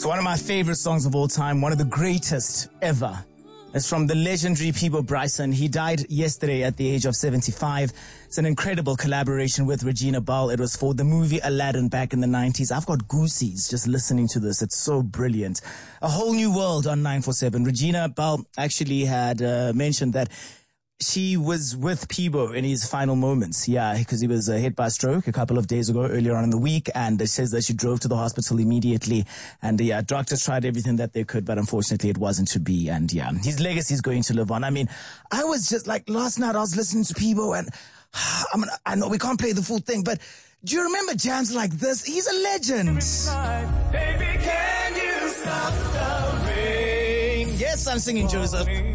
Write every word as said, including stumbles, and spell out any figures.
So one of my favorite songs of all time, one of the greatest ever, is from the legendary Peabo Bryson. He died yesterday at the age of seventy-five. It's an incredible collaboration with Regina Bell. It was for the movie Aladdin back in the nineties. I've got goosies just listening to this. It's so brilliant. A Whole New World on nine four seven. Regina Bell actually had uh, mentioned that she was with Peabo in his final moments. Yeah, because he was uh, hit by a stroke a couple of days ago, earlier on in the week. And it says that she drove to the hospital immediately. And yeah, doctors tried everything that they could, but unfortunately it wasn't to be. And yeah, his legacy is going to live on. I mean, I was just like, last night I was listening to Peabo and I mean, I know we can't play the full thing, but do you remember jams like this? He's a legend. Baby, can you stop the rain? Yes, I'm singing Joseph.